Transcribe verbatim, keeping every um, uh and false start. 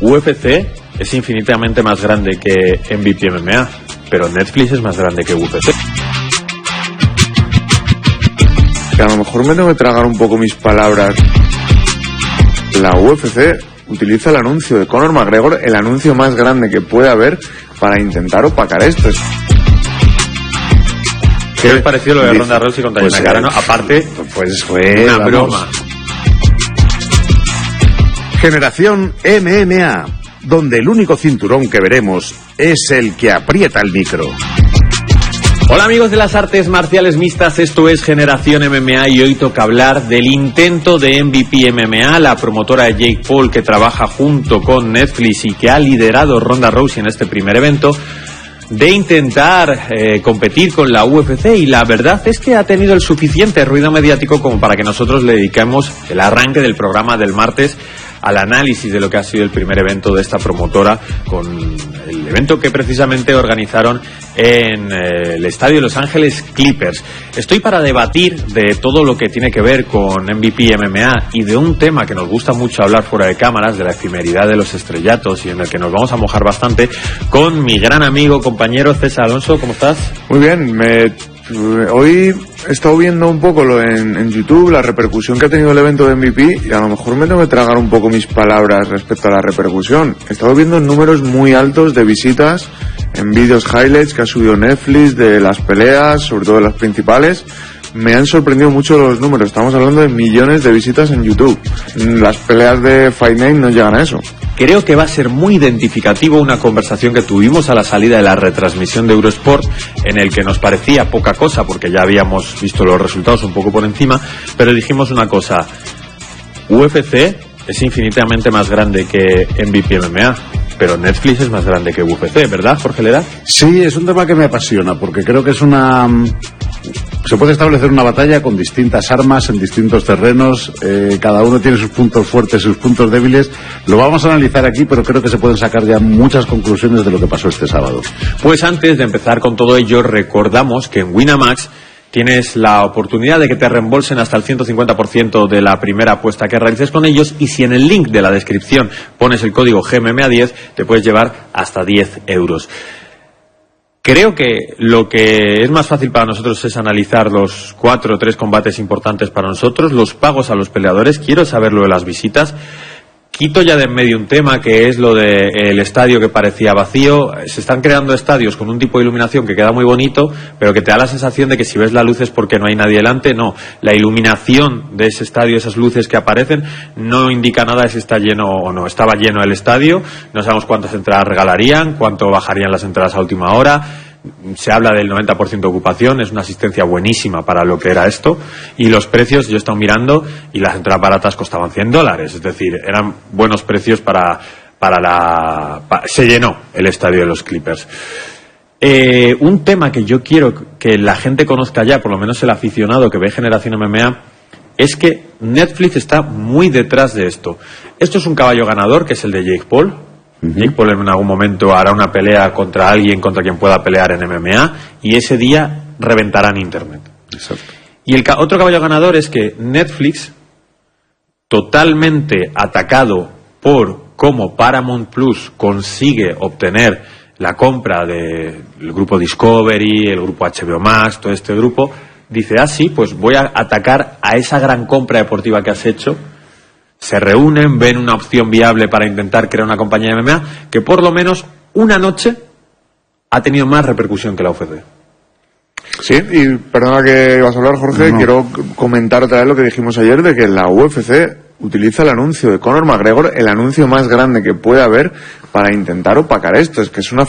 U F C es infinitamente más grande que M V P M M A, pero Netflix es más grande que U F C. Que a lo mejor me tengo que tragar un poco mis palabras. La U F C utiliza el anuncio de Conor McGregor, el anuncio más grande que puede haber, para intentar opacar esto. ¿Qué os pareció lo de Ronda Rousey contra pues, Gina Carano? Aparte, pues fue una vamos. broma. Generación M M A, donde el único cinturón que veremos es el que aprieta el micro. Hola amigos de las artes marciales mixtas, esto es Generación M M A y hoy toca hablar del intento de M V P M M A, la promotora de Jake Paul que trabaja junto con Netflix y que ha liderado Ronda Rousey en este primer evento, de intentar eh, competir con la U F C, y la verdad es que ha tenido el suficiente ruido mediático como para que nosotros le dediquemos el arranque del programa del martes al análisis de lo que ha sido el primer evento de esta promotora, con el evento que precisamente organizaron en eh, el estadio Los Ángeles Clippers. Estoy para debatir de todo lo que tiene que ver con M V P M M A y de un tema que nos gusta mucho hablar fuera de cámaras, de la efemeridad de los estrellatos, y en el que nos vamos a mojar bastante, con mi gran amigo, compañero César Alonso. ¿Cómo estás? Muy bien, me... hoy he estado viendo un poco lo en, en YouTube, la repercusión que ha tenido el evento de M V P, y a lo mejor me tengo que tragar un poco mis palabras respecto a la repercusión. He estado viendo números muy altos de visitas en vídeos highlights que ha subido Netflix de las peleas, sobre todo de las principales. Me han sorprendido mucho los números, estamos hablando de millones de visitas en YouTube. Las peleas de Fight Night no llegan a eso. Creo que va a ser muy identificativo una conversación que tuvimos a la salida de la retransmisión de Eurosport, en el que nos parecía poca cosa porque ya habíamos visto los resultados un poco por encima, pero dijimos una cosa: U F C es infinitamente más grande que M V P M M A, pero Netflix es más grande que U F C, ¿verdad, Jorge Lera? Sí, es un tema que me apasiona porque creo que es una... Se puede establecer una batalla con distintas armas en distintos terrenos, eh, cada uno tiene sus puntos fuertes, sus puntos débiles. Lo vamos a analizar aquí, pero creo que se pueden sacar ya muchas conclusiones de lo que pasó este sábado. Pues antes de empezar con todo ello, recordamos que en Winamax tienes la oportunidad de que te reembolsen hasta el ciento cincuenta por ciento de la primera apuesta que realices con ellos, y si en el link de la descripción pones el código G M M A diez, te puedes llevar hasta diez euros. Creo que lo que es más fácil para nosotros es analizar los cuatro o tres combates importantes para nosotros, los pagos a los peleadores. Quiero saber lo de las visitas. Quito ya de en medio un tema que es lo del estadio que parecía vacío. Se están creando estadios con un tipo de iluminación que queda muy bonito, pero que te da la sensación de que si ves la luz es porque no hay nadie delante. No, la iluminación de ese estadio, esas luces que aparecen, no indica nada de si está lleno o no. Estaba lleno el estadio, no sabemos cuántas entradas regalarían, cuánto bajarían las entradas a última hora. Se habla del noventa por ciento de ocupación, es una asistencia buenísima para lo que era esto, y los precios, yo he estado mirando y las entradas baratas costaban cien dólares, es decir, eran buenos precios para, para la... Para, se llenó el estadio de los Clippers. Eh, un tema que yo quiero que la gente conozca ya, por lo menos el aficionado que ve Generación M M A, es que Netflix está muy detrás de esto. Esto es un caballo ganador, que es el de Jake Paul. Uh-huh. Jake Paul en algún momento hará una pelea contra alguien contra quien pueda pelear en M M A, y ese día reventarán internet. Exacto. Y el ca- otro caballo ganador es que Netflix, totalmente atacado por cómo Paramount Plus consigue obtener la compra del grupo Discovery, el grupo H B O Max, todo este grupo, dice, ah sí, pues voy a atacar a esa gran compra deportiva que has hecho. Se reúnen, ven una opción viable para intentar crear una compañía de M M A que por lo menos una noche ha tenido más repercusión que la U F C. Sí, y perdona que vas a hablar, Jorge, no. Quiero comentar otra vez lo que dijimos ayer, de que la U F C utiliza el anuncio de Conor McGregor, el anuncio más grande que puede haber, para intentar opacar esto. Es que es una